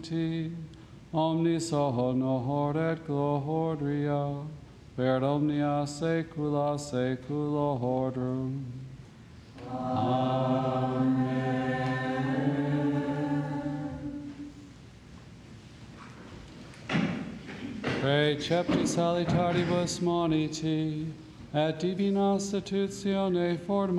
omnis honor et gloria, per omnia saecula saeculorum. Precepti salitaribus moniti, et divina institutione forma